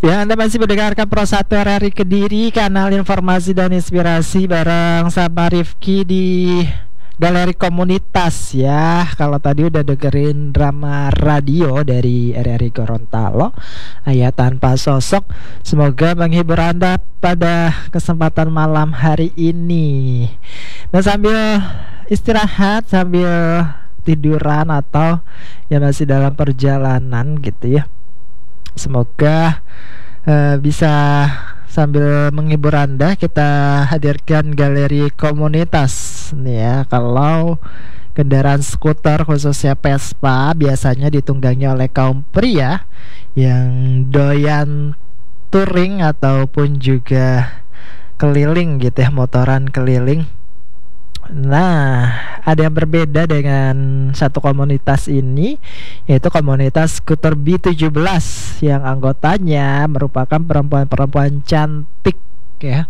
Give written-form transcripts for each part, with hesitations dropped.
Ya, Anda masih mendengarkan Pro 1 RRI Kediri, kanal informasi dan inspirasi bareng sama Rifki di Galeri Komunitas ya. Kalau tadi udah dengerin drama radio dari RRI Gorontalo, Ayah Tanpa Sosok, semoga menghibur Anda pada kesempatan malam hari ini. Nah, sambil istirahat, sambil tiduran atau ya masih dalam perjalanan gitu ya, semoga bisa sambil menghibur Anda, kita hadirkan galeri komunitas nih ya. Kalau kendaraan skuter khususnya Vespa biasanya ditunggangi oleh kaum pria yang doyan touring ataupun juga keliling gitu ya, motoran keliling. Nah, ada yang berbeda dengan satu komunitas ini, yaitu komunitas skuter B17 yang anggotanya merupakan perempuan-perempuan cantik ya.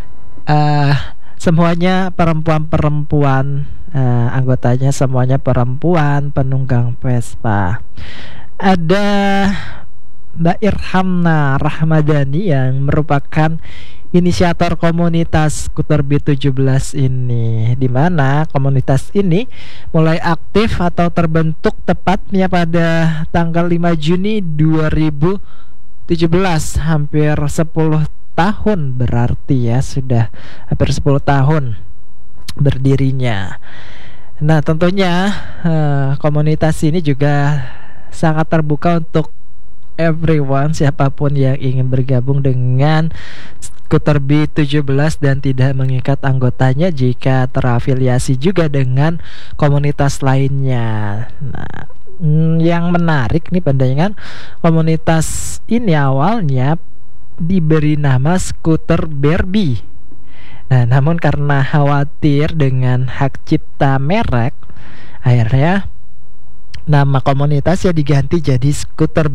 Semuanya perempuan-perempuan, anggotanya semuanya perempuan penunggang Vespa. Ada Mbak Irhamna Rahmadani yang merupakan inisiator komunitas skuter B17 ini, di mana komunitas ini mulai aktif atau terbentuk tepatnya pada tanggal 5 Juni 2017, hampir 10 tahun berarti ya, sudah hampir 10 tahun berdirinya. Nah, tentunya komunitas ini juga sangat terbuka untuk everyone, siapapun yang ingin bergabung dengan skuter B17 dan tidak mengikat anggotanya jika terafiliasi juga dengan komunitas lainnya. Nah, yang menarik nih pandangan, komunitas ini awalnya diberi nama skuter Barbie. Nah, namun karena khawatir dengan hak cipta merek, akhirnya nama komunitasnya diganti jadi skuter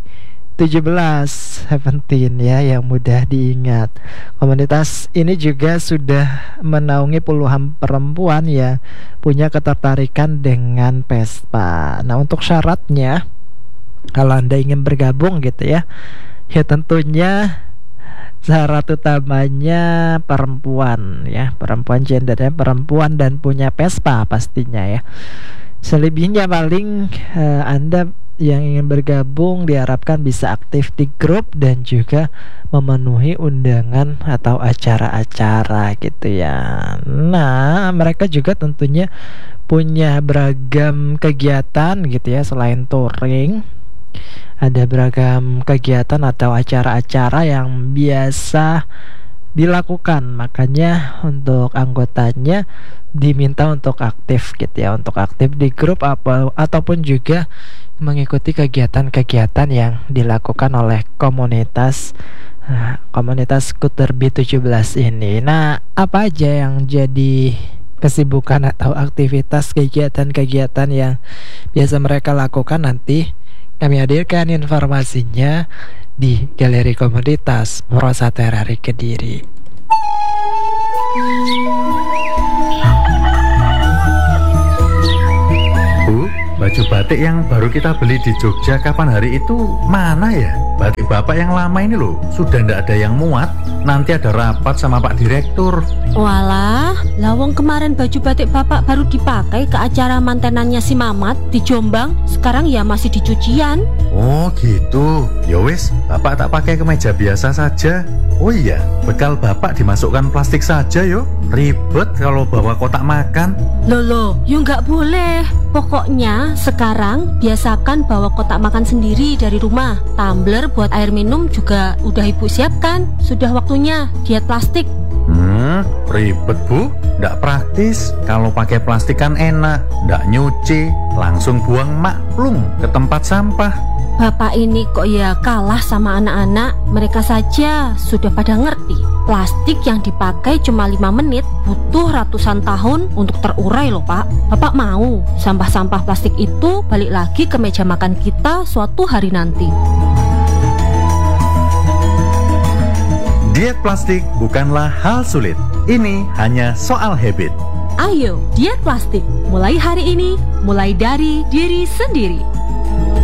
B17 ya, yang mudah diingat. Komunitas ini juga sudah menaungi puluhan perempuan ya punya ketertarikan dengan Vespa. Nah, untuk syaratnya, kalau Anda ingin bergabung gitu ya, ya tentunya syarat utamanya perempuan ya, perempuan, gendernya perempuan dan punya Vespa pastinya ya. Selebihnya paling Anda yang ingin bergabung diharapkan bisa aktif di grup dan juga memenuhi undangan atau acara-acara gitu ya. Nah, mereka juga tentunya punya beragam kegiatan gitu ya, selain touring. Ada beragam kegiatan atau acara-acara yang biasa dilakukan, makanya untuk anggotanya diminta untuk aktif gitu ya, untuk aktif di grup ataupun juga mengikuti kegiatan-kegiatan yang dilakukan oleh komunitas skuter B17 ini. Nah, apa aja yang jadi kesibukan atau aktivitas kegiatan-kegiatan yang biasa mereka lakukan, nanti kami hadirkan informasinya di Galeri Komunitas Pro 1 RRI Kediri. Bu, baju batik yang baru kita beli di Jogja kapan hari itu mana ya? Batik Bapak yang lama ini loh, sudah ndak ada yang muat. Nanti ada rapat sama Pak Direktur. Walah, lawang kemarin baju batik Bapak baru dipakai ke acara mantenannya si Mamat di Jombang. Sekarang ya masih di cucian. Oh gitu. Ya wis, Bapak tak pakai kemeja biasa saja. Oh iya, bekal Bapak dimasukkan plastik saja yo. Ribet kalau bawa kotak makan. Loh, ya nggak boleh. Pokoknya sekarang biasakan bawa kotak makan sendiri dari rumah. Tumbler buat air minum juga udah Ibu siapkan. Sudah waktunya diet plastik. Ribet Bu, ndak praktis. Kalau pakai plastik kan enak, ndak nyuci, langsung buang maklum ke tempat sampah. Bapak ini kok ya kalah sama anak-anak. Mereka saja sudah pada ngerti. Plastik yang dipakai cuma 5 menit butuh ratusan tahun untuk terurai loh Pak. Bapak mau sampah-sampah plastik itu balik lagi ke meja makan kita suatu hari nanti. Diet plastik bukanlah hal sulit. Ini hanya soal habit. Ayo, diet plastik. Mulai hari ini, mulai dari diri sendiri.